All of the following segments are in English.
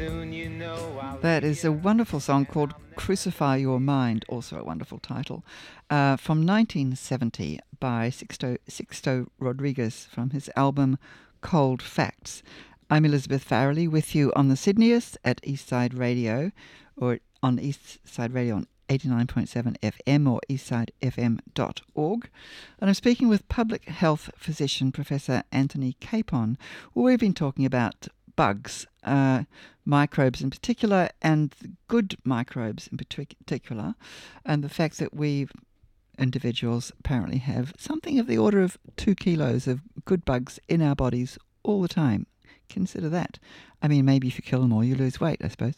That is a wonderful song called Crucify Your Mind, also a wonderful title, from 1970 by Sixto Rodriguez from his album Cold Facts. I'm Elizabeth Farrelly with you on the Sydneyist at Eastside Radio, or on Eastside Radio on 89.7 FM or eastsidefm.org. And I'm speaking with public health physician Professor Anthony Capon, where we've been talking about bugs, microbes in particular, and good microbes in particular, and the fact that we individuals apparently have something of the order of 2 kilos of good bugs in our bodies all the time. Consider that. I mean, maybe if you kill them all, you lose weight, I suppose.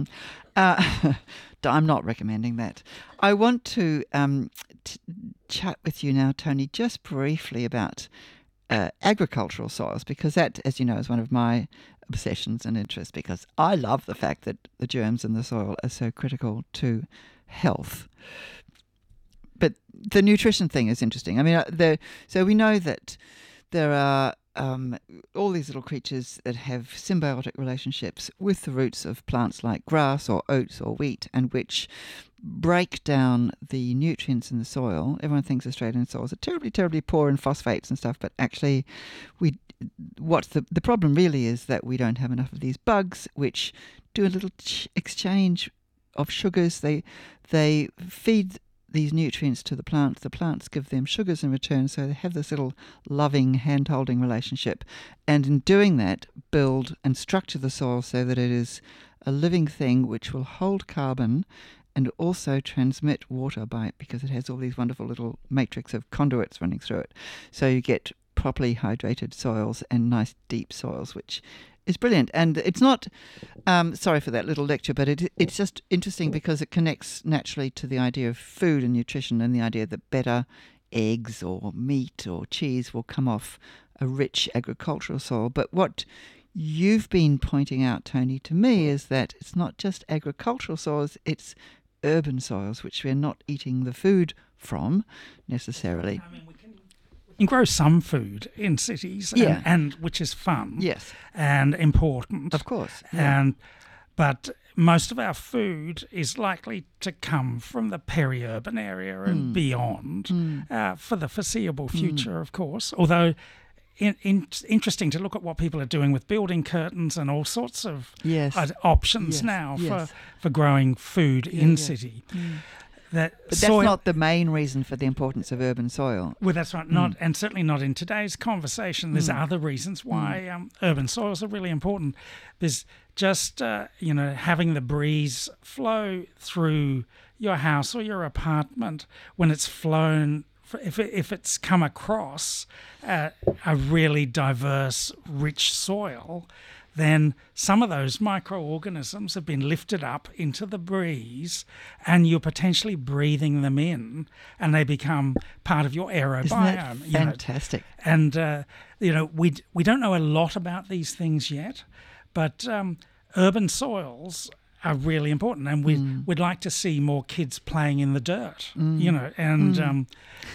I'm not recommending that. I want to chat with you now, Tony, just briefly about agricultural soils, because that, as you know, is one of my obsessions and interests, because I love the fact that the germs in the soil are so critical to health. But the nutrition thing is interesting. I mean, so we know that there are all these little creatures that have symbiotic relationships with the roots of plants like grass or oats or wheat, and which break down the nutrients in the soil. Everyone thinks Australian soils are terribly, terribly poor in phosphates and stuff, but actually what's the problem really is that we don't have enough of these bugs, which do a little exchange of sugars. They feed these nutrients to the plants give them sugars in return, so they have this little loving hand-holding relationship, and in doing that build and structure the soil so that it is a living thing which will hold carbon and also transmit water by it, because it has all these wonderful little matrix of conduits running through it. So you get properly hydrated soils and nice deep soils, which is brilliant. And it's not, sorry for that little lecture, but it's just interesting because it connects naturally to the idea of food and nutrition, and the idea that better eggs or meat or cheese will come off a rich agricultural soil. But what you've been pointing out, Tony, to me is that it's not just agricultural soils, it's urban soils, which we're not eating the food from necessarily. I mean, we can grow some food in cities, and which is fun, yes, and important, of course, yeah. But most of our food is likely to come from the peri-urban area and beyond for the foreseeable future, of course. Although interesting to look at what people are doing with building curtains and all sorts of options now for growing food in city. But that's not the main reason for the importance of urban soil. Well, that's right. And certainly not in today's conversation. There's other reasons why urban soils are really important. There's just having the breeze flow through your house or your apartment when it's flown. If it's come across a really diverse, rich soil, then some of those microorganisms have been lifted up into the breeze, and you're potentially breathing them in, and they become part of your aerobiome. Isn't that fantastic? And we don't know a lot about these things yet, but urban soils are really important, and we'd like to see more kids playing in the dirt, and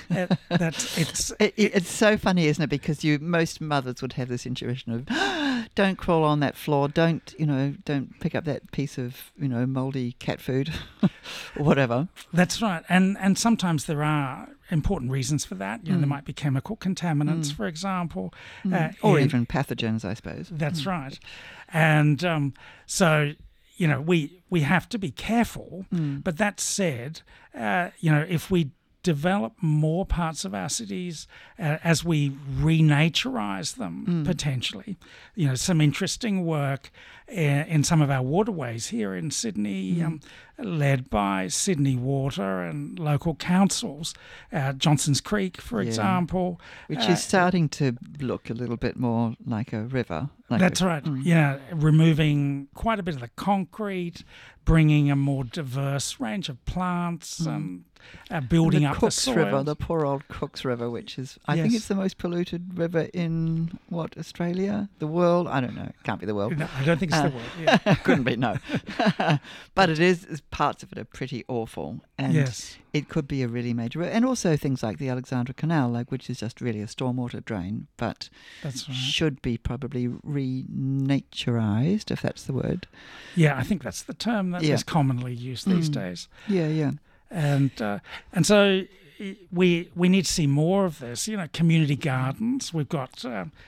it's so funny, isn't it? Because most mothers would have this intuition of don't crawl on that floor, don't pick up that piece of mouldy cat food or whatever. That's right, and sometimes there are important reasons for that. There might be chemical contaminants, for example, or even pathogens, I suppose. That's right, and so. We have to be careful, but that said, if we develop more parts of our cities as we renaturize them, potentially, some interesting work in some of our waterways here in Sydney, led by Sydney Water and local councils, Johnson's Creek, for example. Which is starting to look a little bit more like a river. That's right, removing quite a bit of the concrete, bringing a more diverse range of plants, and building up the soil. River, the poor old Cooks River, which is, I think it's the most polluted river in, Australia? The world? I don't know. It can't be the world. No, I don't think it's the world. Couldn't be, no. But it is parts of it are pretty awful, and Yes. it could be a really major. And also things like the Alexandra Canal, which is just really a stormwater drain, but That's right. should be probably renaturized, if that's the word. Yeah, I think that's the term that is commonly used these days. Yeah. And so we need to see more of this. Community gardens. We've got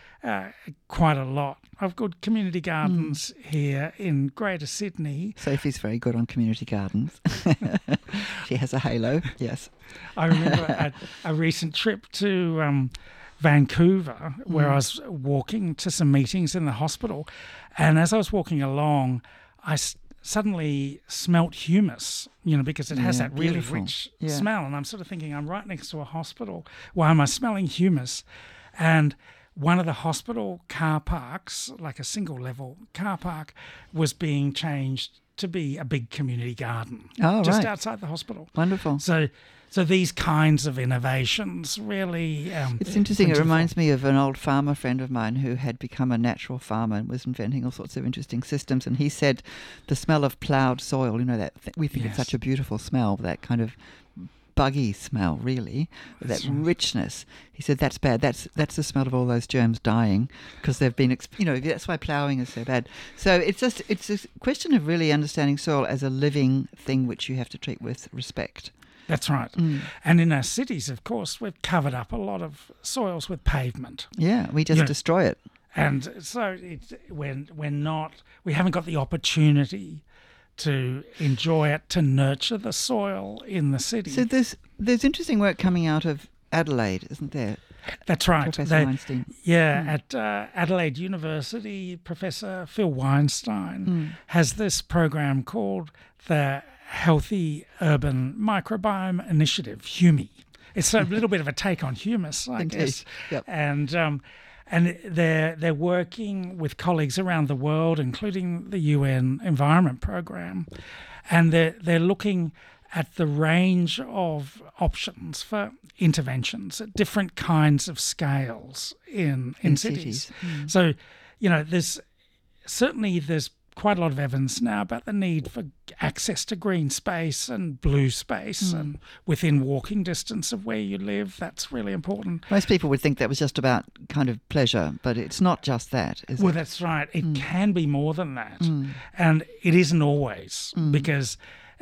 quite a lot of good community gardens here in Greater Sydney. Sophie's very good on community gardens. She has a halo. Yes. I remember a recent trip to Vancouver where I was walking to some meetings in the hospital, and as I was walking along, I suddenly smelt humus, because it has that really beautiful. rich smell. And I'm sort of thinking, I'm right next to a hospital. Why am I smelling humus? And one of the hospital car parks, like a single level car park, was being changed to be a big community garden just outside the hospital. Wonderful. So these kinds of innovations really... it's interesting. It reminds me of an old farmer friend of mine who had become a natural farmer and was inventing all sorts of interesting systems. And he said the smell of ploughed soil, we think it's such a beautiful smell, that kind of buggy smell, really, that richness. He said that's bad. That's the smell of all those germs dying because they've been, that's why ploughing is so bad. So it's a question of really understanding soil as a living thing which you have to treat with respect. That's right. And in our cities, of course, we've covered up a lot of soils with pavement. Yeah, we just destroy it. And so we haven't got the opportunity to enjoy it, to nurture the soil in the city. So there's interesting work coming out of Adelaide, isn't there? That's right. Professor Weinstein. Yeah, at Adelaide University, Professor Phil Weinstein has this program called the Healthy Urban Microbiome Initiative, HUMI. It's a little bit of a take on humus, I guess. Yep. And they're working with colleagues around the world, including the UN Environment Programme, and they're looking at the range of options for interventions at different kinds of scales in cities. So, there's quite a lot of evidence now about the need for access to green space and blue space and within walking distance of where you live. That's really important. Most people would think that was just about kind of pleasure, but it's not just that, is it? Well, that's right. It can be more than that. And it isn't always because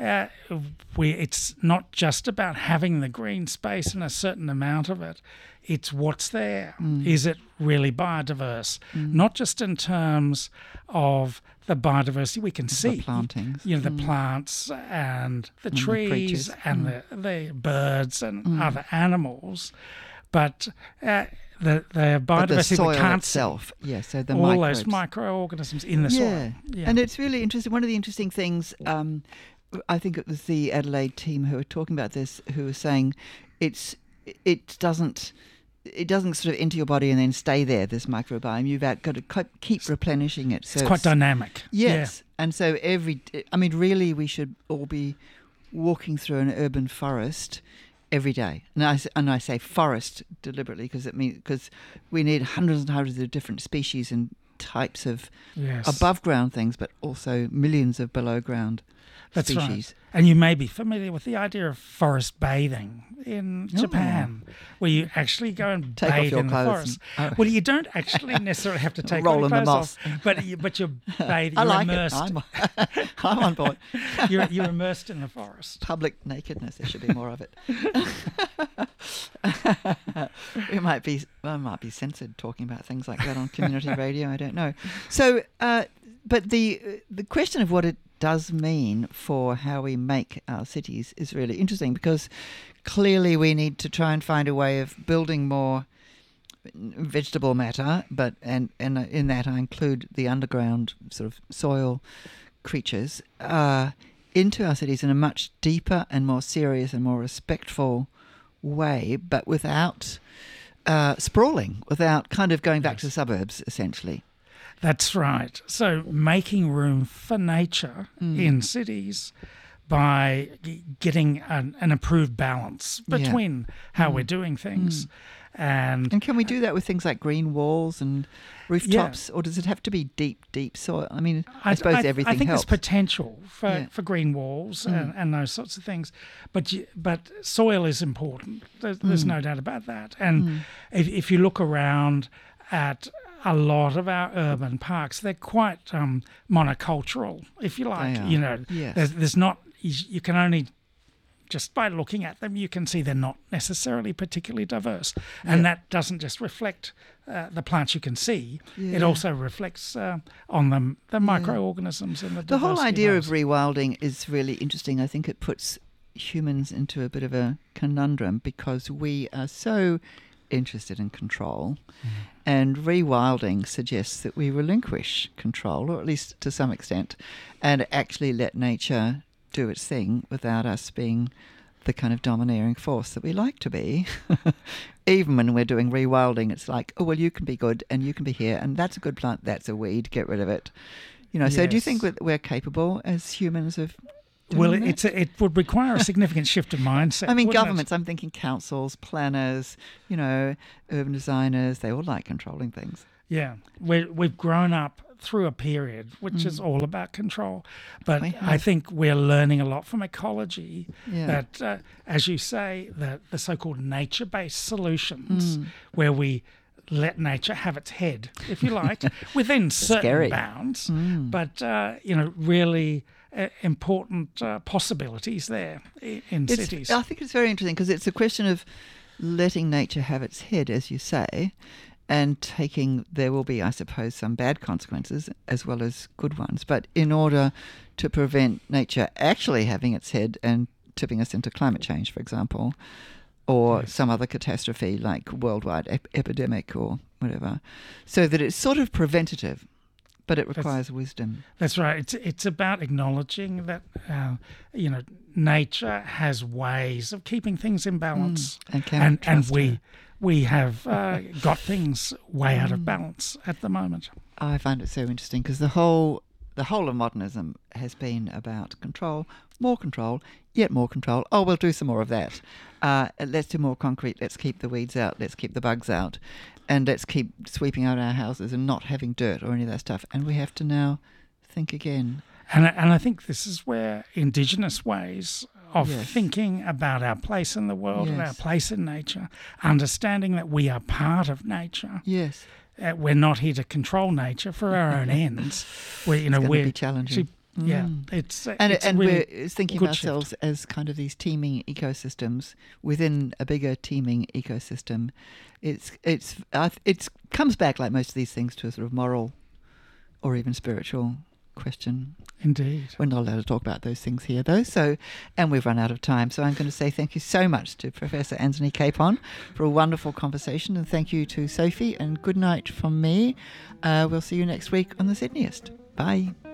it's not just about having the green space and a certain amount of it. It's what's there. Is it really biodiverse? Not just in terms of the biodiversity we can see. The plantings. The plants and the trees the and the birds and other animals, but the biodiversity but the soil we can't itself. see. Yeah, so the all microbes. those microorganisms in the soil. Yeah. And it's really interesting. One of the interesting things, I think it was the Adelaide team who were talking about this, who were saying it doesn't sort of enter your body and then stay there, this microbiome. You've got to keep replenishing it. So it's quite dynamic. Yes. Yeah. And so really we should all be walking through an urban forest every day. And I say forest deliberately because we need hundreds and hundreds of different species and types of above ground things, but also millions of below ground species. Right. And you may be familiar with the idea of forest bathing in Japan, where you actually go and take bathe off in the forest. Well, you don't actually necessarily have to take all your clothes off, but you're bathing. I like immersed. it. I'm on board. You're immersed in the forest. Public nakedness. There should be more of it. I might be censored talking about things like that on community radio. I don't know. So, but the question of what it does mean for how we make our cities is really interesting, because clearly we need to try and find a way of building more vegetable matter, and in that I include the underground sort of soil creatures into our cities in a much deeper and more serious and more respectful way, but without sprawling, without kind of going back to the suburbs, essentially. That's right. So making room for nature in cities by getting an improved balance between how we're doing things And can we do that with things like green walls and rooftops, or does it have to be deep, deep soil? I mean, I suppose everything I think helps. there's potential for green walls and those sorts of things, but soil is important. There's no doubt about that. And if you look around at a lot of our urban parks, they're quite monocultural, if you like. Yes. There's not. You can only, just by looking at them, you can see they're not necessarily particularly diverse. And that doesn't just reflect the plants you can see. Yeah. It also reflects on the microorganisms and the whole idea of rewilding is really interesting. I think it puts humans into a bit of a conundrum because we are so interested in control, and rewilding suggests that we relinquish control, or at least to some extent, and actually let nature do its thing without us being the kind of domineering force that we like to be. Even when we're doing rewilding, it's like, oh, well, you can be good and you can be here, and that's a good plant, that's a weed, get rid of it. So do you think we're capable as humans of doing that? It would require a significant shift of mindset. I mean, governments, I'm thinking councils, planners, urban designers, they all like controlling things. Yeah, we've grown up through a period which is all about control. But I think we're learning a lot from ecology that, as you say, the so-called nature-based solutions where we let nature have its head, if you like, within certain bounds, but, really important possibilities there in cities. I think it's very interesting because it's a question of letting nature have its head, as you say, and there will be, I suppose, some bad consequences as well as good ones. But in order to prevent nature actually having its head and tipping us into climate change, for example, or some other catastrophe like worldwide epidemic or whatever, so that it's sort of preventative, but it requires wisdom. That's right. It's about acknowledging that, nature has ways of keeping things in balance, and we have got things way out of balance at the moment. I find it so interesting because the whole of modernism has been about control, yet more control. Oh, we'll do some more of that. Let's do more concrete. Let's keep the weeds out. Let's keep the bugs out. And let's keep sweeping out our houses and not having dirt or any of that stuff. And we have to now think again. And I think this is where Indigenous ways of thinking about our place in the world and our place in nature, understanding that we are part of nature. Yes. We're not here to control nature for our own ends. It's going to be challenging. It's we're thinking of ourselves as kind of these teeming ecosystems within a bigger teeming ecosystem. It comes back, like most of these things, to a sort of moral or even spiritual question. Indeed. We're not allowed to talk about those things here, though. And we've run out of time. So I'm going to say thank you so much to Professor Anthony Capon for a wonderful conversation. And thank you to Sophie, and good night from me. We'll see you next week on The Sydneyist. Bye.